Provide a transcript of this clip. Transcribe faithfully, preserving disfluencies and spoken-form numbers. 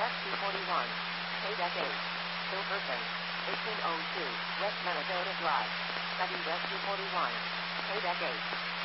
West two forty-one. K-Deck eight. Silverton. eighteen oh two. West Minnesota Drive. City West two forty-one. K-Deck eight.